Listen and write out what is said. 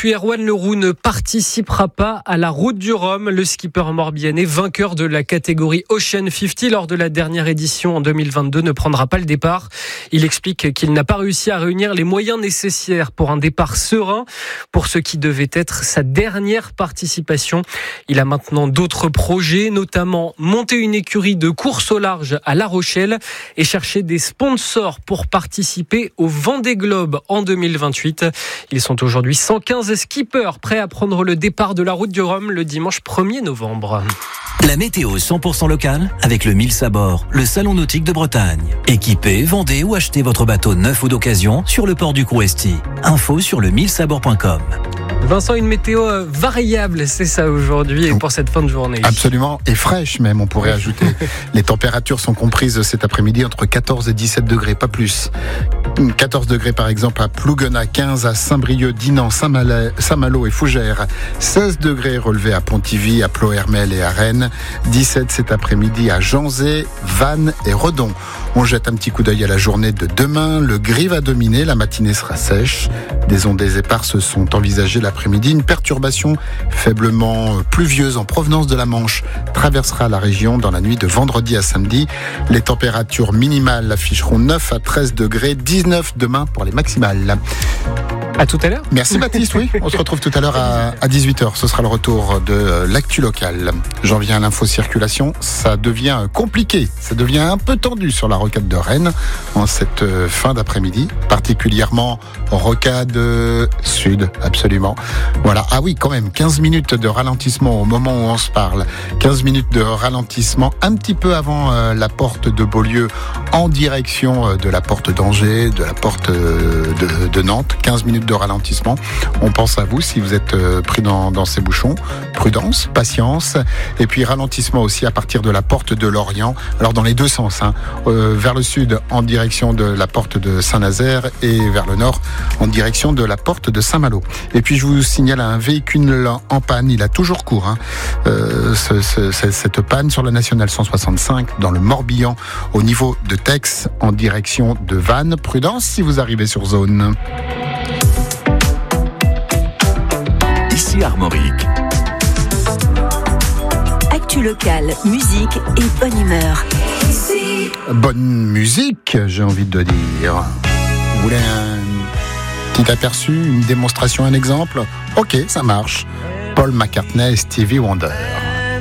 puis Erwan Leroux ne participera pas à la Route du Rhum. Le skipper morbihanais, vainqueur de la catégorie Ocean 50 lors de la dernière édition en 2022, ne prendra pas le départ. Il explique qu'il n'a pas réussi à réunir les moyens nécessaires pour un départ serein pour ce qui devait être sa dernière participation. Il a maintenant d'autres projets, notamment monter une écurie de course au large à La Rochelle et chercher des sponsors pour participer au Vendée Globe en 2028. Ils sont aujourd'hui 115 skippers prêts à prendre le départ de la Route du Rhum le dimanche 1er novembre. La météo 100% locale avec le Mills à bord, le salon nautique de Bretagne. Équipez, vendez ou achetez votre bateau neuf ou d'occasion sur le port du Crouesty. Info sur le millsabord.com. Vincent, une météo variable, c'est ça aujourd'hui et pour cette fin de journée. Absolument, et fraîche même, on pourrait ajouter. Les températures sont comprises cet après-midi entre 14 et 17 degrés, pas plus. 14 degrés par exemple à Plouguenat, 15 à Saint-Brieuc, Dinan, Saint-Malo et Fougères, 16 degrés relevés à Pontivy, à Ploërmel et à Rennes, 17 cet après-midi à Janzé, Vannes et Redon. On jette un petit coup d'œil à la journée de demain. Le gris va dominer, la matinée sera sèche. Des ondées éparses sont envisagées l'après-midi. Une perturbation faiblement pluvieuse en provenance de la Manche traversera la région dans la nuit de vendredi à samedi. Les températures minimales afficheront 9 à 13 degrés, 19 demain pour les maximales. À tout à l'heure. Merci Baptiste, oui. On se retrouve tout à l'heure à 18h. Ce sera le retour de l'actu locale. J'en viens à l'info-circulation. Ça devient compliqué. Ça devient un peu tendu sur la rocade de Rennes en cette fin d'après-midi. Particulièrement rocade sud, absolument. Voilà. Ah oui, quand même, 15 minutes de ralentissement au moment où on se parle. 15 minutes de ralentissement un petit peu avant la porte de Beaulieu en direction de la porte d'Angers, de la porte de Nantes. 15 minutes de ralentissement. On pense à vous si vous êtes pris dans ces bouchons. Prudence, patience. Et puis ralentissement aussi à partir de la porte de Lorient. Alors dans les deux sens, vers le sud en direction de la porte de Saint-Nazaire et vers le nord en direction de la porte de Saint-Malo. Et puis je vous signale un véhicule en panne. Il a toujours cours. Cette panne sur la nationale 165 dans le Morbihan au niveau de Tex en direction de Vannes. Prudence si vous arrivez sur zone. Ici Armorique. Actu locale, musique et bonne humeur. Bonne musique, j'ai envie de dire. Vous voulez un petit aperçu, une démonstration, un exemple ? Ok, ça marche. Paul McCartney et Stevie Wonder.